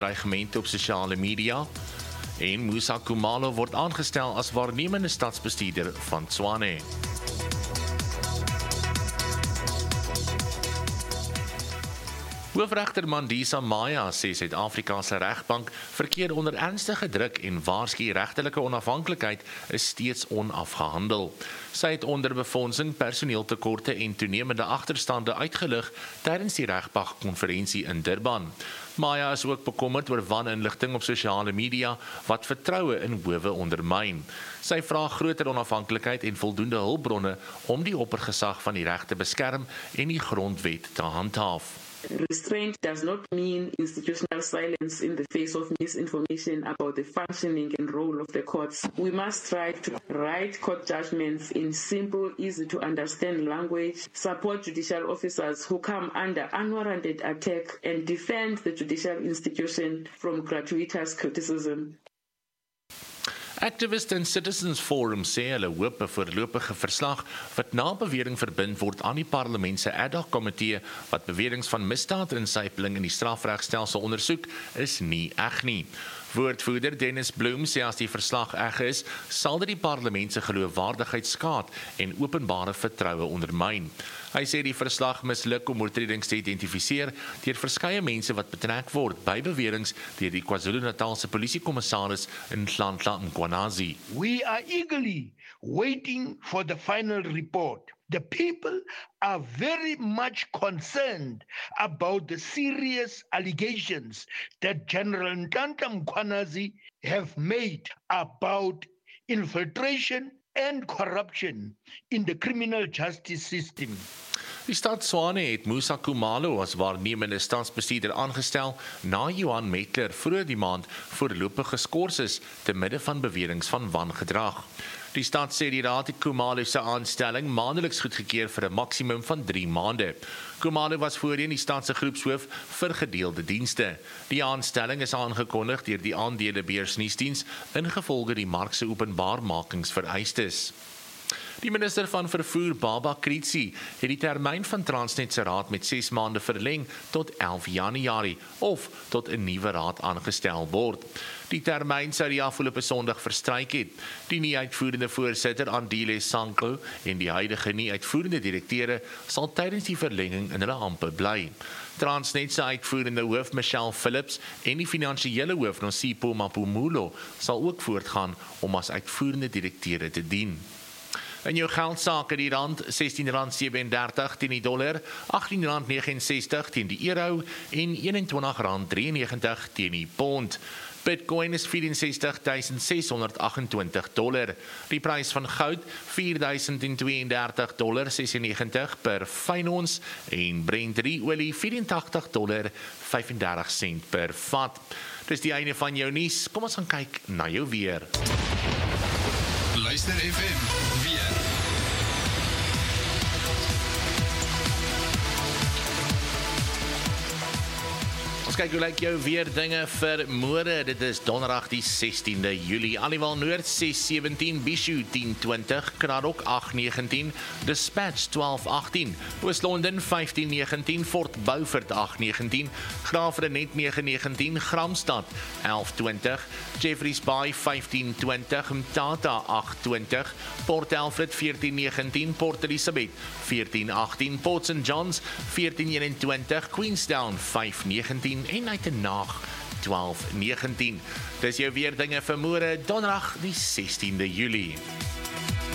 dreigemente op sosiale media. En Musa Khumalo word aangestel as waarnemende stadsbestuurder van Tshwane. Hoofregter Mandisa Maya sê Suid-Afrika se regbank verkeer onder ernstige druk en waarsku regtelike onafhanklikheid is steeds onafgehandel. Sy het onder befondsing, personeeltekorte en toenemende agterstande uitgelig tydens die regbankkonferensie in Durban. Maya is ook bekommerd oor waninligting op sosiale media wat vertroue in howe ondermyn. Sy vra groter onafhanklikheid en voldoende hulpbronne om die oppergesag van die reg te beskerm en die grondwet te handhaaf. Restraint does not mean institutional silence in the face of misinformation about the functioning and role of the courts. We must strive to write court judgments in simple, easy to understand language, support judicial officers who come under unwarranted attack, and defend the judicial institution from gratuitous criticism. Activist en Citizens Forum sê hulle hoop 'n voorlopige verslag wat na bewering verbind word aan die parlement se ad hoc komitee wat beweringe van misdaadinsypeling in die strafregstelsel ondersoek is nie eg nie. Woordvoerder Dennis Bloem sê as die verslag eg is, sal dit die parlement se geloofwaardigheid skaad en openbare vertroue ondermyn. Hy sê die verslag misluk om oortredings te identifiseer deur verskeie mense wat betrek word by beweringe deur die KwaZulu-Natalse polisiekommissaris in Nhlanhla Mkhwanazi. We are eagerly waiting for the final report. The people are very much concerned about the serious allegations that General Nhlanhla Mkhwanazi have made about infiltration and corruption in the criminal justice system. Die stad Tshwane het Musa Khumalo as waarnemende stadsbestuurder aangestel na Johan Metler vroeër die maand voorlopig geskort is te midde van beweringe van wangedrag. Die stad sê die raad het Khumalo se aanstelling maandeliks goedgekeur vir 'n maksimum van 3 maande. Khumalo was voorheen die stad se groepshoof vir gedeelde dienste. Die aanstelling is aangekondig deur die aandelebeursnuusdiens ingevolge die mark se openbaarmakingsvereistes. Die minister van vervoer, Baba Kritsi, het die termyn van Transnet se raad met 6 maande verleng tot 11 Januarie of tot 'n nuwe raad aangestel word. Die termyn sou die afgelope Sondag verstryk het. Die nie-uitvoerende voorsitter, Andile Sanko, en die huidige nie-uitvoerende direkteure sal tydens die verlenging in hulle ampe bly. Transnet se uitvoerende hoof, Michelle Phillips, en die finansiële hoof, Nosipho Maphumulo, sal ook voortgaan om as uitvoerende direkteure te dien. In jou geldsake die rand R16.37 teen die dollar, R18.69 teen die euro en R21.93 teen die pond. Bitcoin is $64,628. Die prys van goud $4,032.96 per fyn ons en Brent olie $84.35 per vat. Dis die einde van jou nuus. Kom ons gaan kyk na jou weer. Luister FM weer. Ons kyk hoe lyk jou weer dinge vir môre. Dit is donderdag die 16de Julie. Aliwal Noord 6:17, Bishu 10:20, Kraddock 8:19, Dispatch 12:18, Oos-London 15:19, Fort Beaufort 8:19, Graafrenet 9:19, Gramstad 11:20, Jeffreys Bay 15:20, Mthatha 8:20, Port Alfred 14:19, Port Elizabeth 14:18, Port St Johns 14:21, Queenstown 5:19 en Uitenhage 12:19. Dis jou weer dinge vir môre, donderdag die 16de Julie.